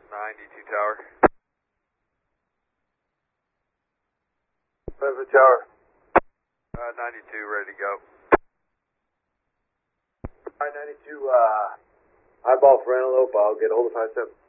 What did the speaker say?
92 Tower. Pacific Tower. 92, ready to go. Alright, 92, eyeball for antelope. I'll get hold of 5-7.